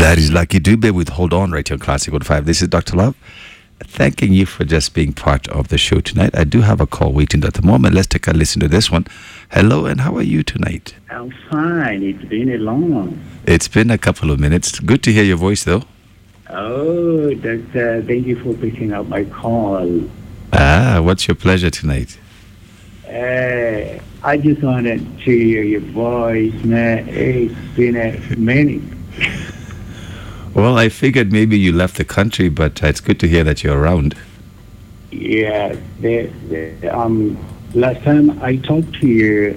That is Lucky Dube with Hold On right here on Classic 105. This is Dr. Love. Thanking you for just being part of the show tonight. I do have a call waiting at the moment. Let's take a listen to this one. Hello, and how are you tonight? I'm fine. It's been a long. It's been a couple of minutes. Good to hear your voice, though. Oh, Doctor, thank you for picking up my call. What's your pleasure tonight? I just wanted to hear your voice, man. It's been a minute. Well, I figured maybe you left the country, but it's good to hear that you're around. Yeah, last time I talked to you,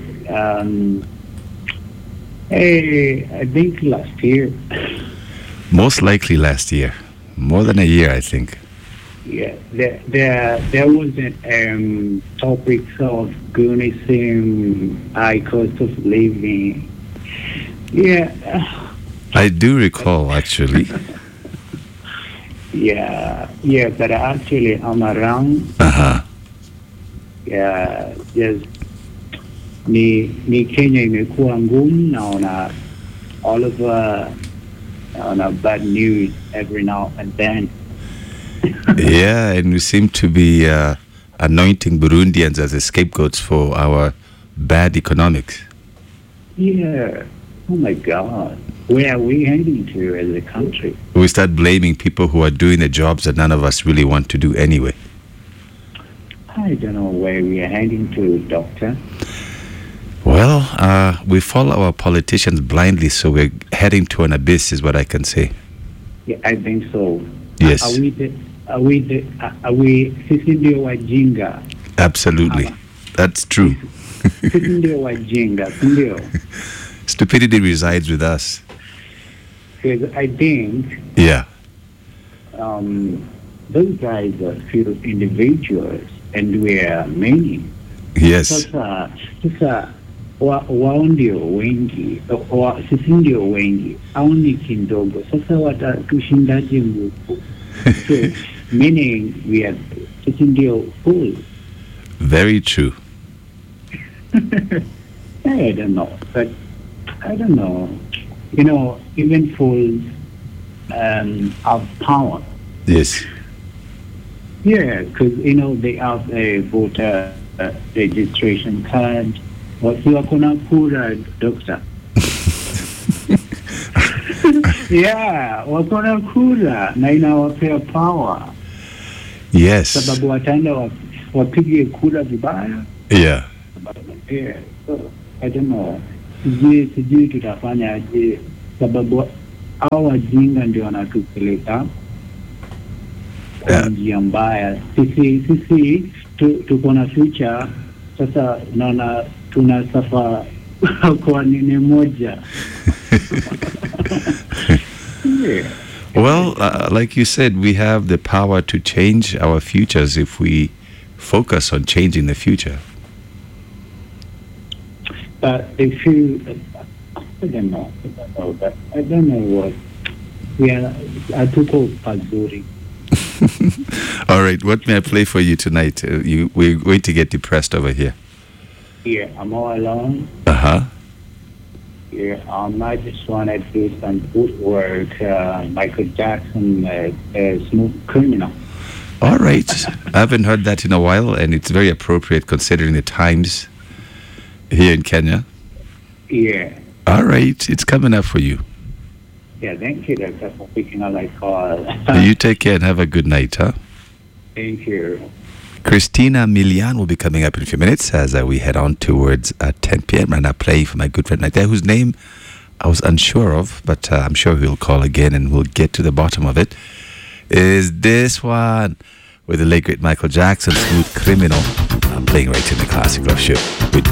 I think last year. Most likely last year. More than a year, I think. Yeah, there was a topics of Gunism, high cost of living. Yeah. I do recall, actually. Yeah, but actually I'm around. Yeah, just ni Kenya imekuwa ngumu, naona all of bad news every now and then. Yeah, and we seem to be anointing Burundians as the scapegoats for our bad economics. Yeah. Oh my God. Where are we heading to as a country? We start blaming people who are doing the jobs that none of us really want to do anyway. I don't know where we are heading to, Doctor. Well, we follow our politicians blindly, so we're heading to an abyss, is what I can say. Yeah, I think so. Yes. Are we sisi ndio wajinga? Absolutely. That's true. Sisi ndio wajinga, ndio. Stupidity resides with us. Because I think those guys are few individuals and we are many. Yes. Sasa wao ndio wengi, sisi ndio wengi, au ni kidogo. Sasa watatushindaje nguvu? So, meaning we are sisi ndio full. Very true. I don't know, but I don't know. You know, even fools have power. Yes. Yeah, because, you know, they have a voter registration card. Wasi wako na kura, Doctor. Yeah, wako na kura na inawapea power. Yes. Sababu wataenda wapige kura vibaya. Yeah. Yeah, so I don't know. Sijui tutafanya aje, sababu hao wajinga ndio wanatupeleka kwa njia mbaya. Sisi tuko na future. Sasa naona tunasafa kwa nini moja. Yeah. Well, like you said, we have the power to change our futures if we focus on changing the future. But if you, I don't know what. Yeah, I took off Pazuri. All right, what may I play for you tonight? We're going to get depressed over here. Yeah, I'm all alone. Yeah, I just want to do some footwork. Michael Jackson, Smooth Criminal. All right, I haven't heard that in a while, and it's very appropriate considering the times here in Kenya. Yeah. All right, it's coming up for you. Yeah, thank you, Doctor, for picking up my call. You take care and have a good night, huh? Thank you. Christina Milian will be coming up in a few minutes as we head on towards 10 p.m. and I play for my good friend right there, whose name I was unsure of, but I'm sure he'll call again and we'll get to the bottom of it. Is this one with the late great Michael Jackson, Smooth Criminal. I'm playing right in the Classic Love Show with